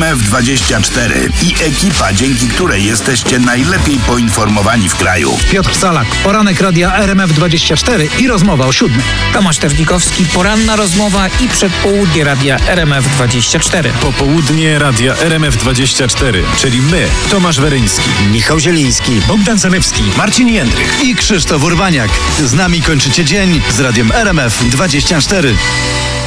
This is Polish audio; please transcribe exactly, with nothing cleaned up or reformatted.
M F dwadzieścia cztery i ekipa, dzięki której jesteście najlepiej poinformowani w kraju. Piotr Salak, poranek radia R M F dwadzieścia cztery i rozmowa o siódmej. Tomasz Terlikowski, poranna rozmowa i przedpołudnie radia R M F dwadzieścia cztery. Popołudnie radia R M F dwadzieścia cztery, czyli my, Tomasz Weryński, Michał Zieliński, Bogdan Zalewski, Marcin Jędrych i Krzysztof Urbaniak. Z nami kończycie dzień z radiem R M F dwadzieścia cztery.